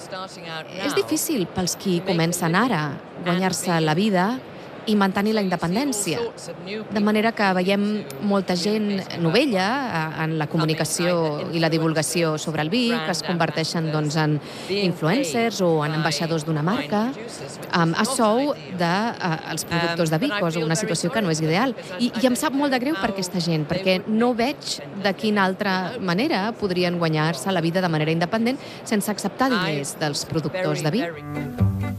és difícil pels qui comencen ara guanyar-se la vida i mantenir la independència. De manera que veiem molta gent novella en la comunicació i la divulgació sobre el vi, que es converteixen en influencers o en ambaixadors d'una marca, a sou dels productors de vi, cosa, una situació que no és ideal. I em sap molt de greu per aquesta gent, perquè no veig de quina altra manera podrien guanyar-se la vida de manera independent sense acceptar diners dels productors de vi.